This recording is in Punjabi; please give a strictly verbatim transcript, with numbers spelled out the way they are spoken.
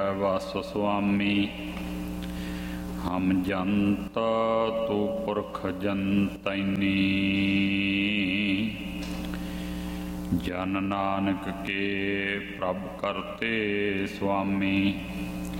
ਵਸ ਸੁਆਮੀ ਹਮ ਜਨਤਾ ਤੂ ਪੁਰਖ ਜਨਤੈਨੀ। ਜਨ ਨਾਨਕ ਕੇ ਪ੍ਰਭ ਕਰਤੇ ਸੁਆਮੀ